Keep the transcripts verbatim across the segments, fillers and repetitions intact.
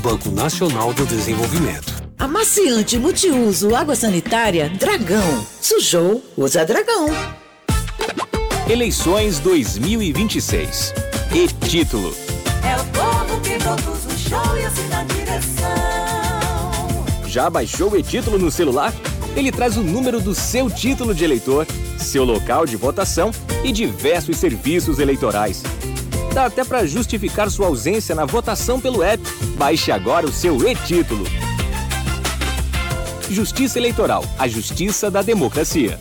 Banco Nacional do Desenvolvimento. Amaciante multiuso água sanitária Dragão. Sujou, usa Dragão. Eleições dois mil e vinte e seis. E-título. É o povo que produz o show e assim na direção. Já baixou o e-título no celular? Ele traz o número do seu título de eleitor, seu local de votação e diversos serviços eleitorais. Dá até para justificar sua ausência na votação pelo app. Baixe agora o seu e-título. Justiça Eleitoral, a justiça da democracia.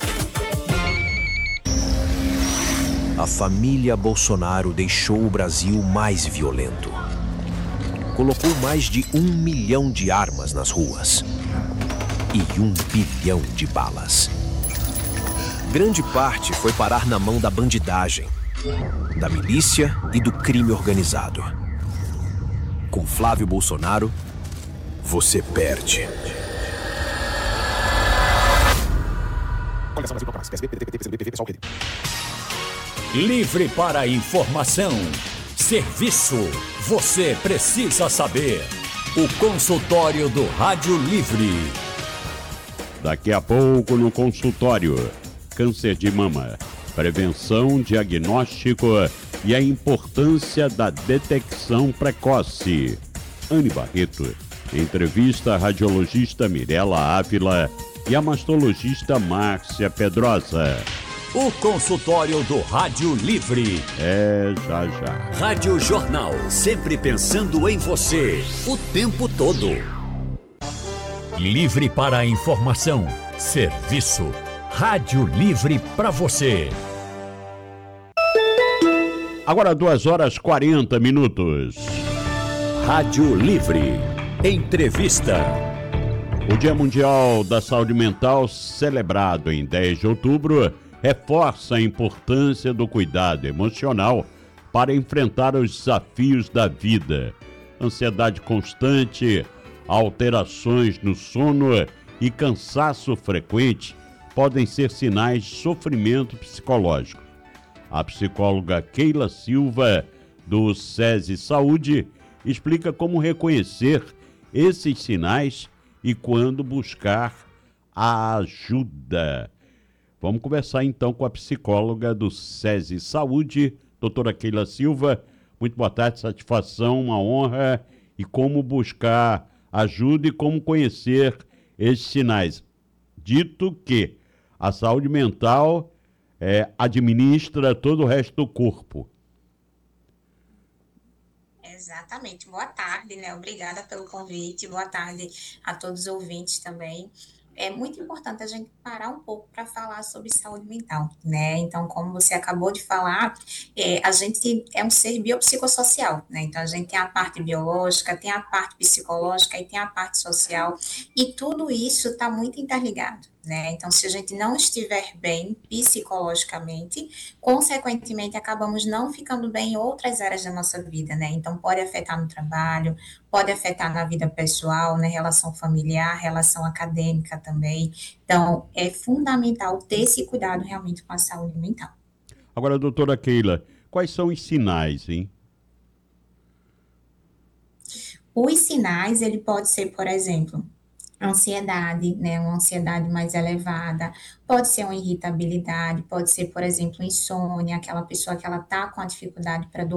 A família Bolsonaro deixou o Brasil mais violento. Colocou mais de um milhão de armas nas ruas e um bilhão de balas. Grande parte foi parar na mão da bandidagem, da milícia e do crime organizado. Com Flávio Bolsonaro, você perde. Livre para informação. Serviço. Você precisa saber. O consultório do Rádio Livre. Daqui a pouco no consultório. Câncer de mama. Prevenção, diagnóstico e a importância da detecção precoce. Anne Barreto entrevista a radiologista Mirela Ávila e a mastologista Márcia Pedrosa. O consultório do Rádio Livre. É, já, já. Rádio Jornal, sempre pensando em você, o tempo todo. Livre para a informação, serviço. Rádio Livre para você. Agora duas horas e quarenta minutos. Rádio Livre. Entrevista. O Dia Mundial da Saúde Mental, celebrado em dez de outubro, reforça a importância do cuidado emocional para enfrentar os desafios da vida. Ansiedade constante, alterações no sono e cansaço frequente podem ser sinais de sofrimento psicológico. A psicóloga Keila Silva, do SESI Saúde, explica como reconhecer esses sinais e quando buscar a ajuda. Vamos conversar então com a psicóloga do SESI Saúde, doutora Keila Silva. Muito boa tarde, satisfação, uma honra. E como buscar ajuda e como conhecer esses sinais. Dito que a saúde mental é, administra todo o resto do corpo. Exatamente. Boa tarde, né? Obrigada pelo convite. Boa tarde a todos os ouvintes também. É muito importante a gente parar um pouco para falar sobre saúde mental, né? Então, como você acabou de falar, é, a gente é um ser biopsicossocial, né? Então, a gente tem a parte biológica, tem a parte psicológica e tem a parte social, e tudo isso está muito interligado, né? Então, se a gente não estiver bem psicologicamente, consequentemente, acabamos não ficando bem em outras áreas da nossa vida, né? Então, pode afetar no trabalho, pode afetar na vida pessoal, na relação familiar, relação acadêmica também. Então, é fundamental ter esse cuidado realmente com a saúde mental. Agora, doutora Keila, quais são os sinais, hein? Os sinais, ele pode ser, por exemplo, ansiedade, né, uma ansiedade mais elevada, pode ser uma irritabilidade, pode ser, por exemplo, insônia, aquela pessoa que ela tá com a dificuldade para dormir,